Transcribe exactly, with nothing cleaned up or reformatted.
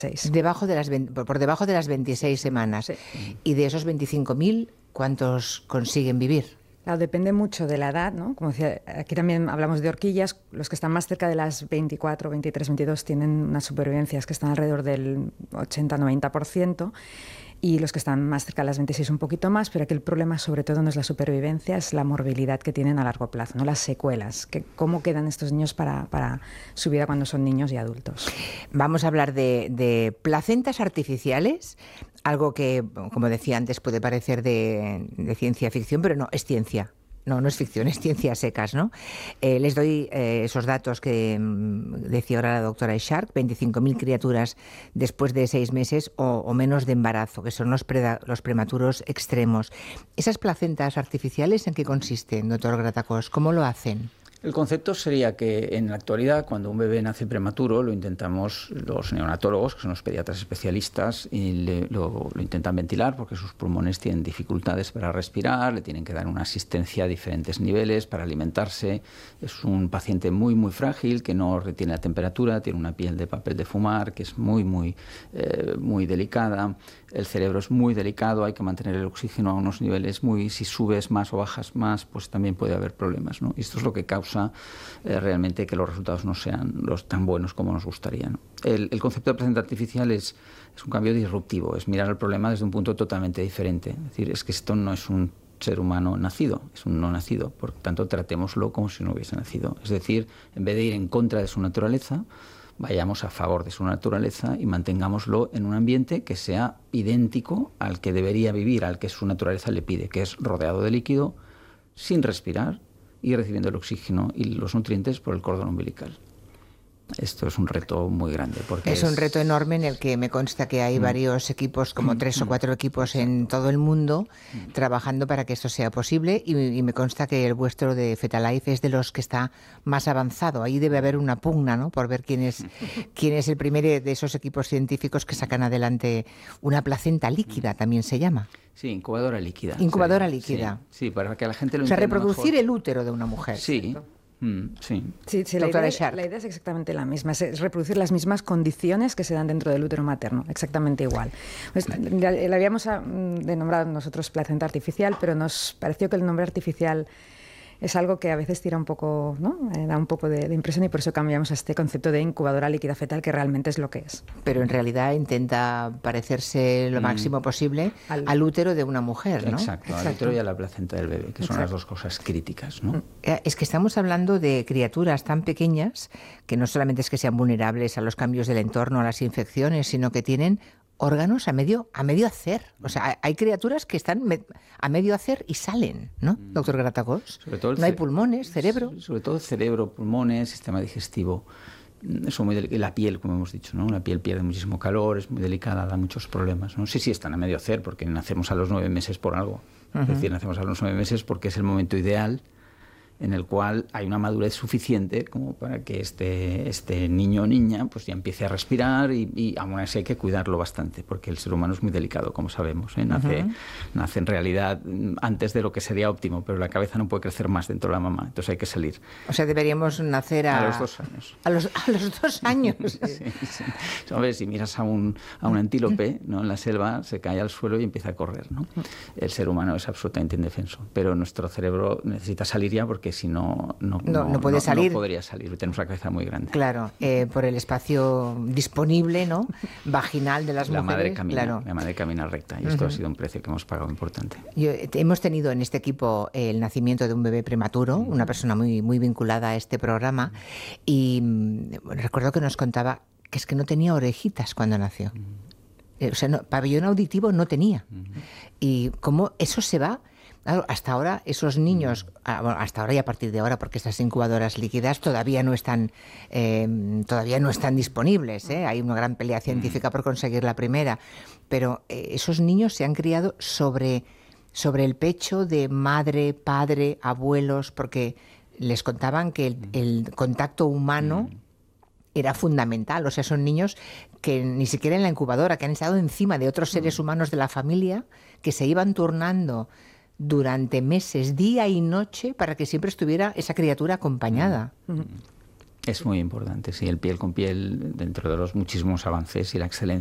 Debajo de las, por debajo de las veintiséis semanas. Sí. Y de esos veinticinco mil, ¿cuántos consiguen vivir? Claro, depende mucho de la edad, ¿no? Como decía, aquí también hablamos de horquillas. Los que están más cerca de las veinticuatro, veintitrés, veintidós tienen unas supervivencias que están alrededor del ochenta noventa por ciento. Y los que están más cerca de las veintiséis un poquito más, pero aquí el problema sobre todo no es la supervivencia, es la morbilidad que tienen a largo plazo, no las secuelas, que cómo quedan estos niños para, para su vida cuando son niños y adultos. Vamos a hablar de, de placentas artificiales, algo que, como decía antes, puede parecer de, de ciencia ficción, pero no, es ciencia. No, no es ficción, es ciencias secas, ¿no? Eh, les doy eh, esos datos que mm, decía ahora la doctora Echardt, veinticinco mil criaturas después de seis meses o, o menos de embarazo, que son los, preda, los prematuros extremos. ¿Esas placentas artificiales en qué consisten, doctor Gratacós? ¿Cómo lo hacen? El concepto sería que en la actualidad, cuando un bebé nace prematuro, lo intentamos los neonatólogos, que son los pediatras especialistas, y le, lo, lo intentan ventilar porque sus pulmones tienen dificultades para respirar, le tienen que dar una asistencia a diferentes niveles para alimentarse. Es un paciente muy, muy frágil, que no retiene la temperatura, tiene una piel de papel de fumar, que es muy, muy, eh, muy delicada. El cerebro es muy delicado, hay que mantener el oxígeno a unos niveles muy... Si subes más o bajas más, pues también puede haber problemas, ¿no? Y esto es lo que causa eh, realmente que los resultados no sean los tan buenos como nos gustaría, ¿no? El, el concepto de placenta artificial es, es un cambio disruptivo, es mirar el problema desde un punto totalmente diferente. Es decir, es que esto no es un ser humano nacido, es un no nacido, por tanto tratémoslo como si no hubiese nacido. Es decir, en vez de ir en contra de su naturaleza, vayamos a favor de su naturaleza y mantengámoslo en un ambiente que sea idéntico al que debería vivir, al que su naturaleza le pide, que es rodeado de líquido, sin respirar y recibiendo el oxígeno y los nutrientes por el cordón umbilical. Esto es un reto muy grande. Porque es un reto enorme en el que me consta que hay mm. varios equipos, como tres o cuatro equipos en todo el mundo, trabajando para que esto sea posible, y, y me consta que el vuestro de Fetalife es de los que está más avanzado. Ahí debe haber una pugna, ¿no?, por ver quién es, quién es el primero de esos equipos científicos que sacan adelante una placenta líquida, también se llama. Sí, incubadora líquida. Incubadora sí, líquida. Sí, sí, para que la gente lo entienda. O sea, entienda reproducir mejor. El útero de una mujer. Sí. ¿cierto? Mm, sí, sí, sí la, idea, la idea es exactamente la misma, es reproducir las mismas condiciones que se dan dentro del útero materno, exactamente igual. Pues, le, le habíamos denominado nosotros placenta artificial, pero nos pareció que el nombre artificial es algo que a veces tira un poco, ¿no? Eh, da un poco de, de impresión, y por eso cambiamos a este concepto de incubadora líquida fetal, que realmente es lo que es. Pero en realidad intenta parecerse lo mm. máximo posible al, al útero de una mujer, ¿no? Exacto, Exacto, al útero y a la placenta del bebé, que Exacto. son las dos cosas críticas, ¿no? Es que estamos hablando de criaturas tan pequeñas que no solamente es que sean vulnerables a los cambios del entorno, a las infecciones, sino que tienen órganos a medio, a medio hacer. O sea, hay criaturas que están me, a medio hacer y salen, ¿no, doctor Gratacós? No hay pulmones, cerebro. Sobre todo cerebro, pulmones, sistema digestivo. Eso muy del- la piel, como hemos dicho, ¿no? La piel pierde muchísimo calor, es muy delicada, da muchos problemas, ¿no? Sí, sí, están a medio hacer, porque nacemos a los nueve meses por algo. Uh-huh. Es decir, nacemos a los nueve meses porque es el momento ideal en el cual hay una madurez suficiente como para que este, este niño o niña pues ya empiece a respirar, y, y aún así hay que cuidarlo bastante, porque el ser humano es muy delicado, como sabemos, ¿eh? Nace, uh-huh. nace en realidad antes de lo que sería óptimo, pero la cabeza no puede crecer más dentro de la mamá, entonces hay que salir. O sea, deberíamos nacer a... A los dos años. A los, a los dos años. sí, sí. ¿Sabes? Si miras a un, a un antílope, ¿no?, en la selva, se cae al suelo y empieza a correr, ¿no? El ser humano es absolutamente indefenso, pero nuestro cerebro necesita salir ya, porque si no, no, no, no puede no, salir. No podría salir, tenemos una cabeza muy grande. Claro, eh, por el espacio disponible, ¿no?, vaginal de las la mujeres. Madre camina, claro. La madre camina recta, y esto uh-huh. ha sido un precio que hemos pagado importante. Yo, hemos tenido en este equipo el nacimiento de un bebé prematuro, uh-huh. una persona muy, muy vinculada a este programa, y bueno, recuerdo que nos contaba que es que no tenía orejitas cuando nació. Uh-huh. O sea, no, pabellón auditivo no tenía. Uh-huh. Y cómo eso se va... Claro, hasta ahora esos niños, hasta ahora y a partir de ahora, porque estas incubadoras líquidas todavía no están, eh, todavía no están disponibles, ¿eh? Hay una gran pelea científica por conseguir la primera, pero eh, esos niños se han criado sobre, sobre el pecho de madre, padre, abuelos, porque les contaban que el, el contacto humano era fundamental. O sea, son niños que ni siquiera en la incubadora, que han estado encima de otros seres humanos de la familia, que se iban turnando durante meses, día y noche, para que siempre estuviera esa criatura acompañada. Mm. Es muy importante, sí, el piel con piel, dentro de los muchísimos avances y la excelencia